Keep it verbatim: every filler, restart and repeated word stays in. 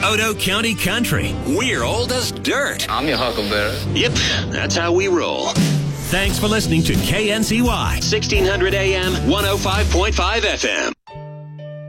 Hutto County Country. We're old as dirt. I'm your huckleberry. Yep, that's how we roll. Thanks for listening to K N C Y, sixteen hundred A M, one oh five point five F M.